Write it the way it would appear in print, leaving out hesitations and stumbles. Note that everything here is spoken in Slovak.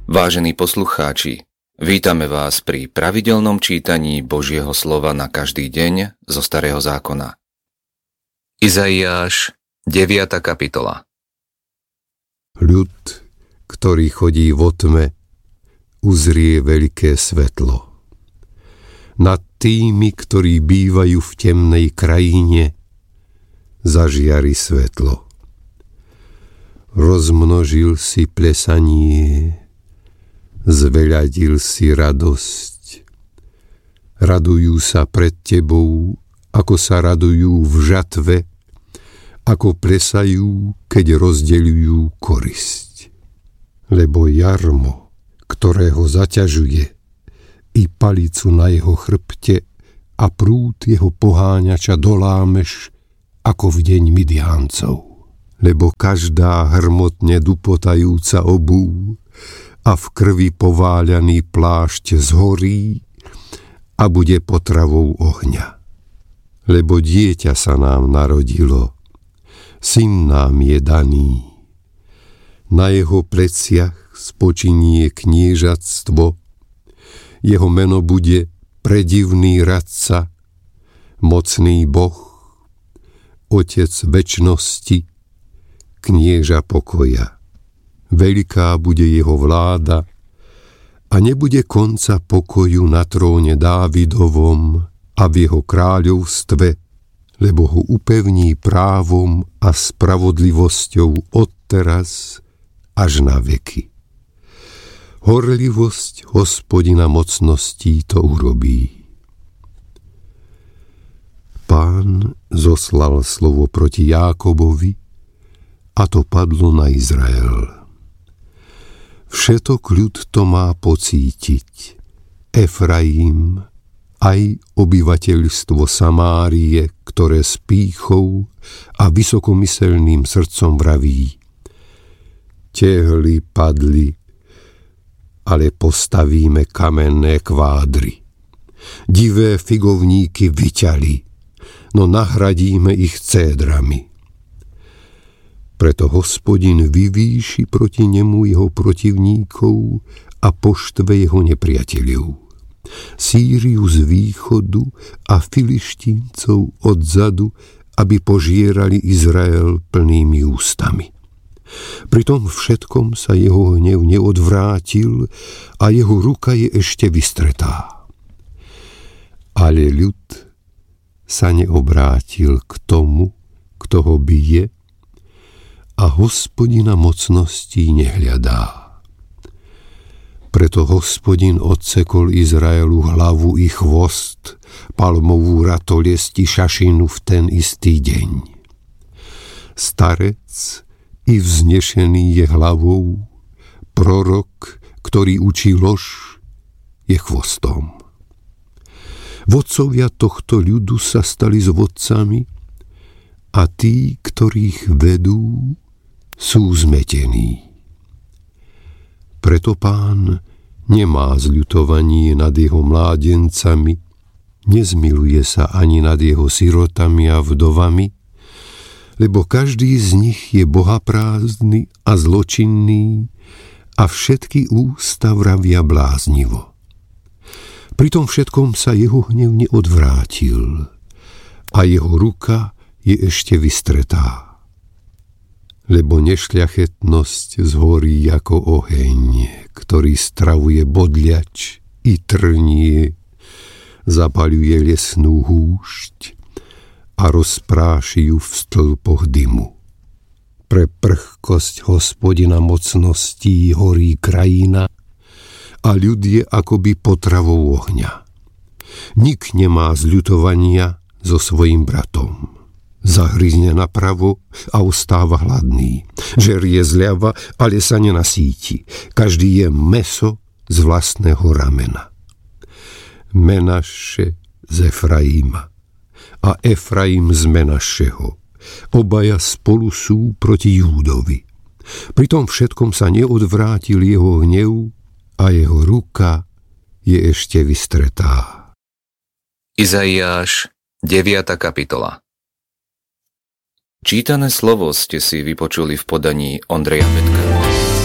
Vážení poslucháči, vítame vás pri pravidelnom čítaní Božieho slova na každý deň zo Starého zákona. Izaiáš, 9. kapitola. Ľud, ktorý chodí vo tme, uzrie veľké svetlo. Nad tými, ktorí bývajú v temnej krajine, zažiari svetlo. Rozmnožil si plesanie, zveľadil si radosť. Radujú sa pred tebou, ako sa radujú v žatve, ako plesajú, keď rozdeľujú korisť. Lebo jarmo, ktorého zaťažuje, i palicu na jeho chrbte a prúd jeho poháňača dolámeš, ako v deň Midiáncov. Lebo každá hrmotne dupotajúca obúv a v krvi pováľaný plášť zhorí a bude potravou ohňa. Lebo dieťa sa nám narodilo, syn nám je daný. Na jeho pleciach spočinie kniežatstvo, jeho meno bude Predivný radca, Mocný Boh, Otec večnosti, Knieža pokoja. Veľká bude jeho vláda a nebude konca pokoju na tróne Dávidovom a v jeho kráľovstve, lebo ho upevní právom a spravodlivosťou odteraz až na veky. Horlivosť Hospodina mocností to urobí. Pán zoslal slovo proti Jákobovi a to padlo na Izrael. Všetok ľud to má pocítiť. Efraim, aj obyvateľstvo Samárie, ktoré s pýchou a vysokomyselným srdcom vraví: tehly padli, ale postavíme kamenné kvádry. Divé figovníky vyťali, no nahradíme ich cédrami. Preto Hospodin vyvýši proti nemu jeho protivníkov a poštve jeho nepriateľov. Sýriu z východu a Filištíncov odzadu, aby požierali Izrael plnými ústami. Pri tom všetkom sa jeho hnev neodvrátil a jeho ruka je ešte vystretá. Ale ľud sa neobrátil k tomu, kto ho bije, a Hospodina mocností nehľadá. Preto Hospodin odsekol Izraelu hlavu i chvost, palmovú ratoliesť i šašinu v ten istý deň. Starec i vznešený je hlavou, prorok, ktorý učí lož, je chvostom. Vodcovia tohto ľudu sa stali s vodcami a tí, ktorých vedú, sú zmetení. Preto Pán nemá zľutovanie nad jeho mládencami, nezmiluje sa ani nad jeho sirotami a vdovami, lebo každý z nich je bohaprázdny a zločinný a všetky ústa vravia bláznivo. Pri tom všetkom sa jeho hnev neodvrátil a jeho ruka je ešte vystretá. Lebo nešľachetnosť zhorí ako oheň, ktorý stravuje bodľač i trnie, zapaľuje lesnú húšť a rozpráši ju v stĺpoch dymu. Pre prchkosť Hospodina mocností horí krajina a ľud je akoby potravou ohňa. Nik nemá zľutovania so svojím bratom. Zahryzne napravo a ostáva hladný. Žerie zľava, ale sa nenasíti. Každý je mäso z vlastného ramena. Menaše z Efraima a Efraim z Menašeho. Obaja spolu sú proti Júdovi. Pri tom všetkom sa neodvrátil jeho hnev a jeho ruka je ešte vystretá. Izaiáš, 9. kapitola. Čítané slovo ste si vypočuli v podaní Ondreja Petka.